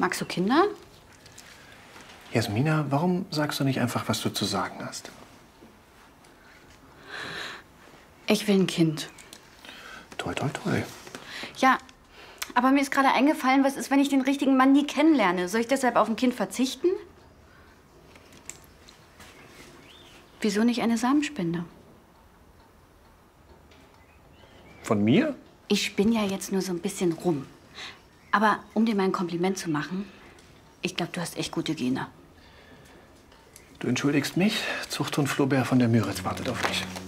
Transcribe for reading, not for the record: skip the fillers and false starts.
Magst du Kinder? Jasmina, warum sagst du nicht einfach, was du zu sagen hast? Ich will ein Kind. Toi, toi, toi. Ja, aber mir ist gerade eingefallen, was ist, wenn ich den richtigen Mann nie kennenlerne? Soll ich deshalb auf ein Kind verzichten? Wieso nicht eine Samenspende? Von mir? Ich spinne ja jetzt nur so ein bisschen rum. Aber um dir mal ein Kompliment zu machen, ich glaube, du hast echt gute Gene. Du entschuldigst mich? Zuchthund Flaubert von der Müritz wartet auf dich.